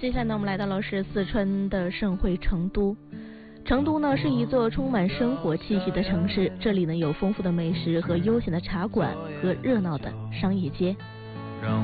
接下来呢，我们来到了是四川的盛会成都。成都呢是一座充满生活气息的城市，这里呢有丰富的美食和悠闲的茶馆和热闹的商业街。